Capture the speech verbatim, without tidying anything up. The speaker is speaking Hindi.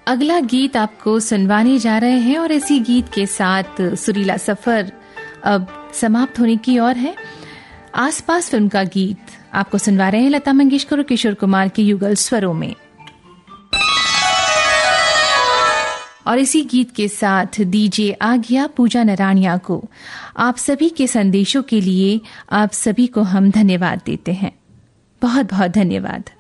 अगला गीत आपको सुनवाने जा रहे हैं और इसी गीत के साथ सुरीला सफर अब समाप्त होने की ओर है। आसपास फिल्म का गीत आपको सुनवा रहे हैं लता मंगेशकर और किशोर कुमार के युगल स्वरों में। और इसी गीत के साथ दीजिए आ गया पूजा नराणिया को। आप सभी के संदेशों के लिए आप सभी को हम धन्यवाद देते हैं। बहुत बहुत धन्यवाद।